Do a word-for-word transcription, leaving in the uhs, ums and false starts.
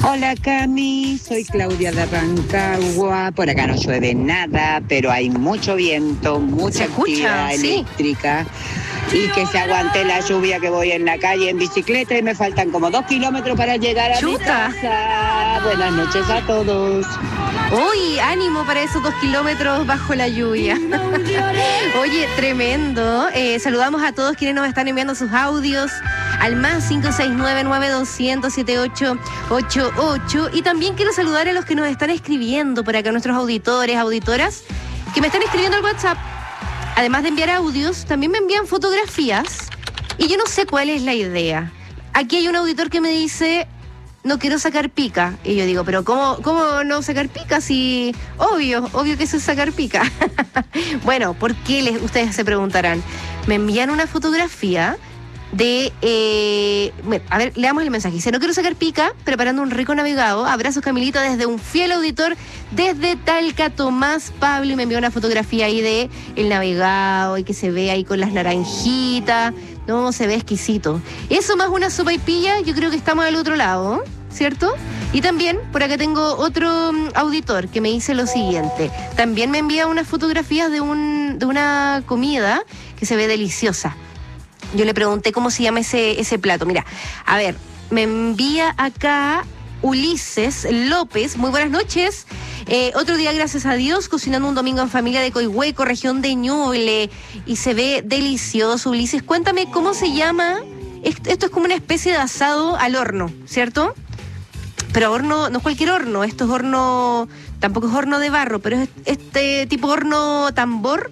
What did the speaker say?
Hola Cami, soy Claudia de Rancagua. Por acá no llueve nada, pero hay mucho viento, mucha actividad escucha, sí. eléctrica. Y que se aguante la lluvia, que voy en la calle en bicicleta y me faltan como dos kilómetros para llegar a Chuta. mi casa. Buenas noches a todos. Uy, ánimo para esos dos kilómetros bajo la lluvia. Oye, tremendo. Eh, saludamos a todos quienes nos están enviando sus audios al más cinco seis nueve, nueve dos cero cero, siete ocho ocho ocho. Y también quiero saludar a los que nos están escribiendo por acá, nuestros auditores, auditoras, que me están escribiendo al WhatsApp. Además de enviar audios, también me envían fotografías. Y yo no sé cuál es la idea. Aquí hay un auditor que me dice: no quiero sacar pica. Y yo digo, pero ¿cómo, cómo no sacar pica? Si obvio, obvio que eso es sacar pica. Bueno, ¿por qué les, ustedes se preguntarán? Me envían una fotografía de, eh, bueno, a ver, leamos el mensaje. Dice: no quiero sacar pica, preparando un rico navegado. Abrazos, Camilito, desde un fiel auditor desde Talca, Tomás Pablo. Y me envió una fotografía ahí de el navegado y que se ve ahí con las naranjitas. No, se ve exquisito. Eso más una sopaipilla, yo creo que estamos al otro lado, ¿cierto? Y también, por acá tengo otro um, auditor que me dice lo siguiente. También me envía unas fotografías de, un, de una comida que se ve deliciosa. Yo le pregunté cómo se llama ese, ese plato. Mira, a ver, me envía acá Ulises López. Muy buenas noches. Eh, otro día, gracias a Dios, cocinando un domingo en familia de Coihueco, región de Ñuble. Y se ve delicioso, Ulises. Cuéntame cómo se llama. Esto es como una especie de asado al horno, ¿cierto? Pero horno, no es cualquier horno. Esto es horno, tampoco es horno de barro, pero es este tipo horno tambor.